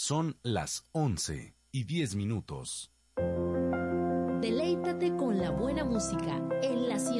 Son las 11:10. Deleítate con la buena música en la 100.